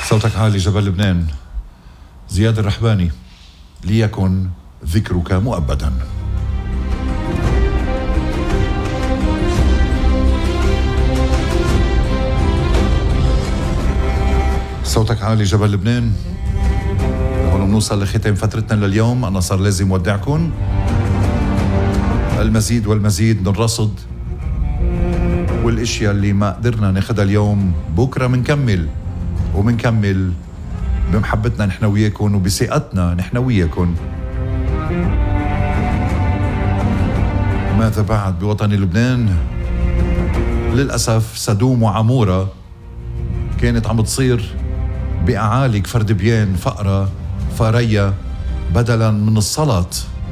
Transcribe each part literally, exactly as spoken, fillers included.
صوتك عالي جبل لبنان. زياد الرحباني. ليكن ذكرك مؤبدا. صوتك عالي جبل لبنان. هون بنوصل لختام فترتنا لليوم. أنا صار لازم ودعكم. المزيد والمزيد من الرصد والاشياء اللي ما قدرنا ناخدها اليوم بكره منكمل ومنكمل بمحبتنا نحن وياكم وبثقتنا نحن وياكم. ماذا بعد بوطن لبنان؟ للأسف سدوم وعمورة كانت عم تصير بأعالي كفر دبيان فقرة فارية بدلا من الصلاة.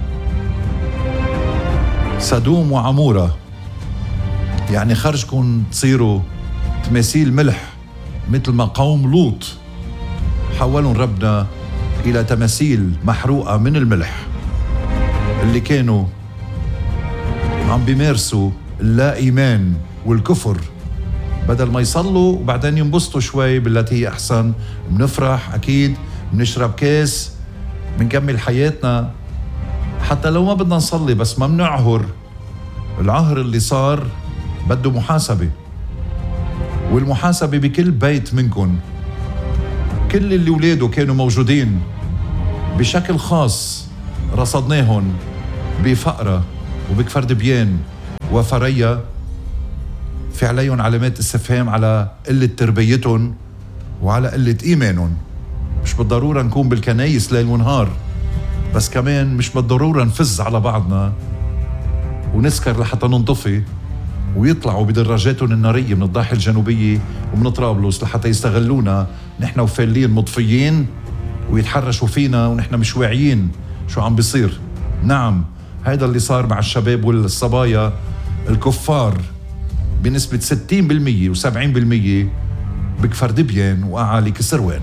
سدوم وعمورة يعني خرجكم تصيروا تماثيل ملح مثل ما قوم لوط حولوا ربنا إلى تماثيل محروقة من الملح اللي كانوا عم بيمارسوا اللا إيمان والكفر. بدل ما يصلوا وبعدين ينبسطوا شوي بالتي هي أحسن، بنفرح أكيد، بنشرب كاس، بنكمل حياتنا حتى لو ما بدنا نصلي، بس ما بنعهر. العهر اللي صار بده محاسبة، والمحاسبة بكل بيت منكم. كل اللي ولاده كانوا موجودين بشكل خاص رصدناهم بفقرة وبكفر دبيان وفرية، في عليهم علامات استفهام على قلة تربيتهم وعلى قلة إيمانهم. مش بالضرورة نكون بالكنايس ليل ونهار، بس كمان مش بالضرورة نفز على بعضنا ونسكر لحتى ننطفي ويطلعوا بدراجاتهم النارية من الضاحية الجنوبية ومن طرابلس لحتى يستغلونا نحن وفالين مطفيين ويتحرشوا فينا ونحن مش واعيين شو عم بيصير. نعم، هذا اللي صار مع الشباب والصبايا الكفار بنسبة ستين بالمية وسبعين بالمية بكفر دبيان وأعالي كسروان.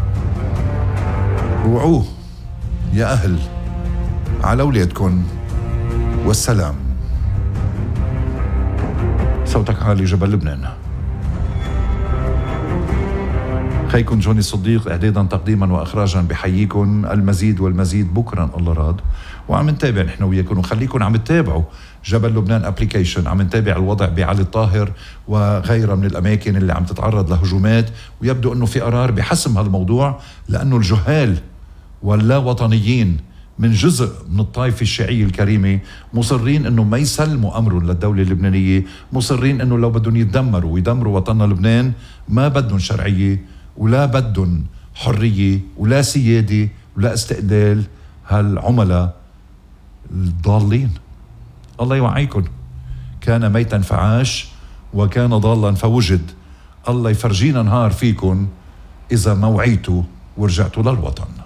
وعوه يا أهل على أولادكم والسلام. صوتك عالي جبل لبنان. خيكم جوني الصديق إعدادا تقديما وإخراجا بحييكم. المزيد والمزيد بكرا الله راد، وعم نتابع نحن وياكم، وخليكم عم تتابعوا جبل لبنان ابليكيشن. عم نتابع الوضع بعلي الطاهر وغيرها من الأماكن اللي عم تتعرض لهجومات، ويبدو أنه في قرار بحسم هالموضوع، لأنه الجهال واللا وطنيين من جزء من الطائفة الشيعية الكريمة مصرين أنه ما يسلموا أمرهم للدولة اللبنانية، مصرين أنه لو بدهم يتدمروا ويدمروا وطننا لبنان ما بدهم شرعية ولا بدهم حرية ولا سيادة ولا استقلال. هالعملاء الضالين الله يوعيكم. كان ميتا فعاش وكان ضالا فوجد. الله يفرجينا نهار فيكم إذا ما وعيتوا ورجعتوا للوطن.